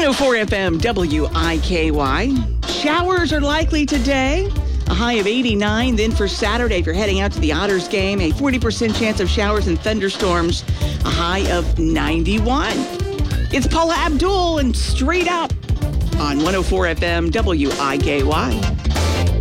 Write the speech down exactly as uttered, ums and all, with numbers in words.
oh four F M W I K Y. Showers are likely today. A high of eighty-nine. Then for Saturday, if you're heading out to the Otters game, a forty percent chance of showers and thunderstorms. A high of ninety-one. It's Paula Abdul and Straight Up on one oh four F M W I K Y.